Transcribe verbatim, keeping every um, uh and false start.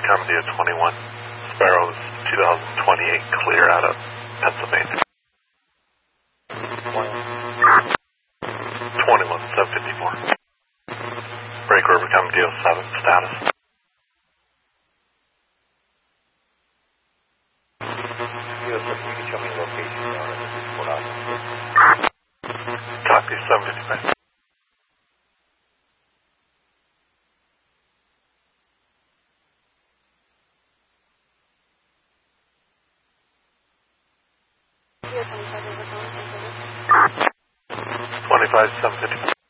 Commandeer twenty-one, Sparrows two thousand twenty-eight, clear out of Pennsylvania. twenty-one, seven fifty-four. Break River Commandeer seven, status. Copy, seven fifty-five. twenty-five, seven fifty.